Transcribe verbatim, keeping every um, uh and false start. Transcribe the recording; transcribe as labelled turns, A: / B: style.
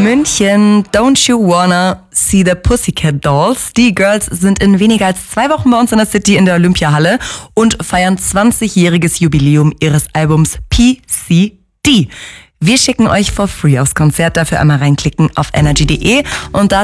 A: München, Don't You Wanna See the Pussycat Dolls. Die Girls sind in weniger als zwei Wochen bei uns in der City in der Olympiahalle und feiern zwanzigjähriges Jubiläum ihres Albums P C D. Wir schicken euch for free aufs Konzert, dafür einmal reinklicken auf energy punkt de und da